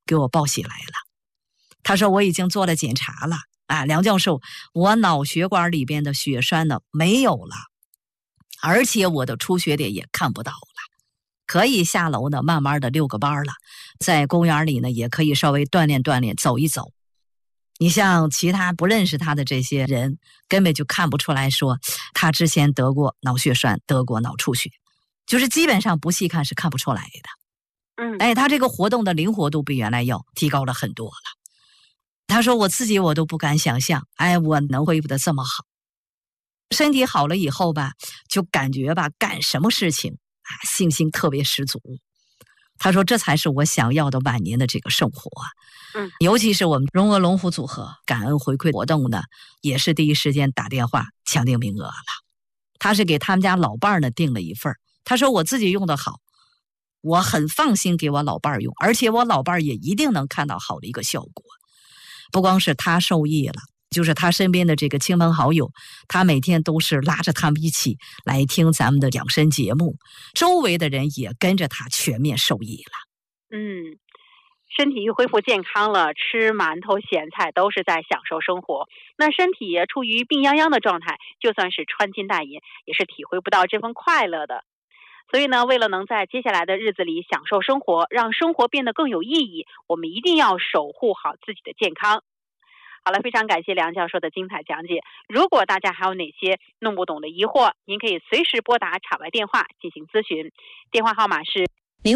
给我报喜来了。他说我已经做了检查了啊，梁教授，我脑血管里边的血栓呢没有了，而且我的出血点也看不到了，可以下楼呢慢慢的遛个班了，在公园里呢也可以稍微锻炼锻炼，走一走。你像其他不认识他的这些人，根本就看不出来说他之前得过脑血栓，得过脑出血，就是基本上不细看是看不出来的。他这个活动的灵活度比原来要提高了很多了。他说我自己我都不敢想象，我能恢复得这么好。身体好了以后吧，就感觉吧干什么事情信心特别十足。他说这才是我想要的晚年的这个生活尤其是我们荣俄龙虎组合感恩回馈活动呢，也是第一时间打电话抢订名额了。他是给他们家老伴儿呢订了一份，他说我自己用得好，我很放心给我老伴儿用，而且我老伴儿也一定能看到好的一个效果。不光是他受益了，就是他身边的这个亲朋好友，他每天都是拉着他们一起来听咱们的养生节目，周围的人也跟着他全面受益了。 身体恢复健康了，吃馒头咸菜都是在享受生活。那身体处于病殃殃的状态，就算是穿金戴银，也是体会不到这份快乐的。所以呢，为了能在接下来的日子里享受生活，让生活变得更有意义，我们一定要守护好自己的健康。好了，非常感谢梁教授的精彩讲解。如果大家还有哪些弄不懂的疑惑，您可以随时拨打场外电话进行咨询，电话号码是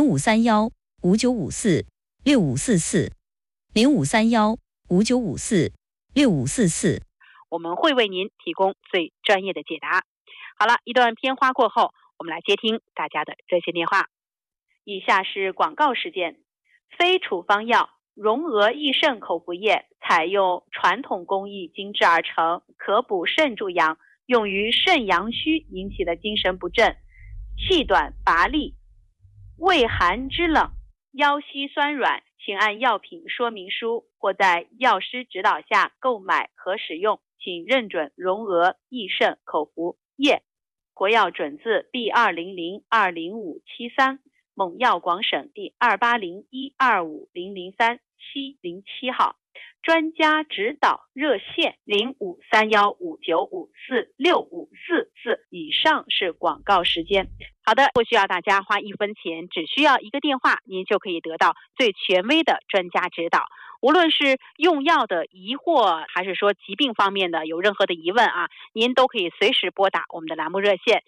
0531-5954-6544，0531-5954-6544， 我们会为您提供最专业的解答。好了，一段片花过后，我们来接听大家的热线电话。以下是广告时间。非处方药荣俄益肾口服液采用传统工艺精制而成，可补肾助阳，用于肾阳虚引起的精神不振、气短乏力、畏寒肢冷、腰膝酸软，请按药品说明书或在药师指导下购买和使用，请认准荣俄益肾口服液，国药准字 B200-20573， 蒙药广省第280125003-707号，专家指导热线053159546544，以上是广告时间。好的，不需要大家花1分钱，只需要一个电话，您就可以得到最权威的专家指导。无论是用药的疑惑，还是说疾病方面的有任何的疑问您都可以随时拨打我们的栏目热线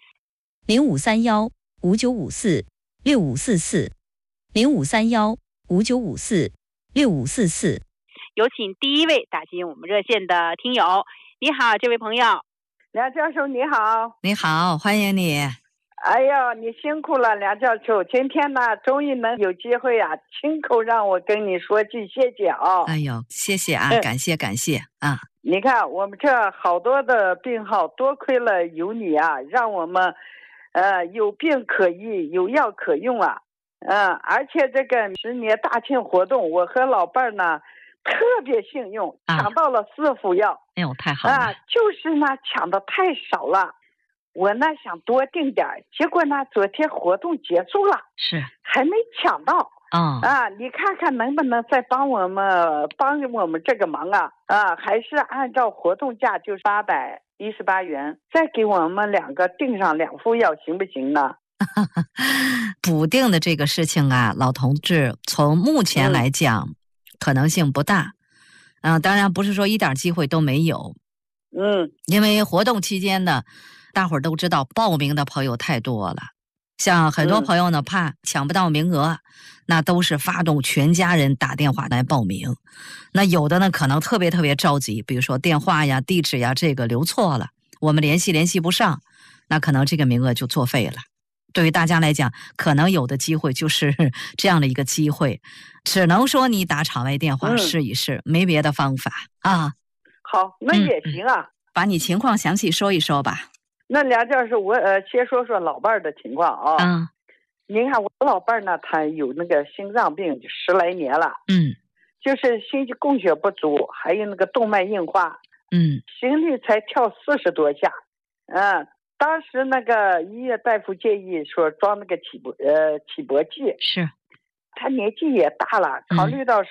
0531-5954-6544，0531-5954-6544。 有请第一位打进我们热线的听友。你好，这位朋友。 梁教授你好。 你好，欢迎你。 哎呀，你辛苦了，梁教授。今天呢，终于能有机会亲口让我跟你说句谢谢哎呦，谢谢感谢你看我们这好多的病号，多亏了有你让我们有病可医，有药可用而且这个10年大庆活动，我和老伴儿呢特别幸运，抢到了4副药。 哎呦，太好了就是呢抢的太少了，我呢想多订点，结果呢昨天活动结束了， 是还没抢到你看看能不能再帮我们这个忙还是按照活动价就是818元，再给我们2个订上2副药行不行呢？ 补订的这个事情老同志，从目前来讲可能性不大当然不是说一点机会都没有因为活动期间呢，大伙儿都知道报名的朋友太多了，像很多朋友呢怕抢不到名额，那都是发动全家人打电话来报名。那有的呢可能特别着急，比如说电话呀地址呀这个留错了，我们联系不上，那可能这个名额就作废了。对于大家来讲，可能有的机会就是这样的一个机会，只能说你打场外电话试一试，没别的方法好，那也行把你情况详细说一说吧。 那梁教授，我先说说老伴儿的情况您看我老伴儿呢，他有那个心脏病10来年了就是心肌供血不足，还有那个动脉硬化心率才跳40多下当时那个医院大夫建议说装那个起搏器， 是他年纪也大了，考虑到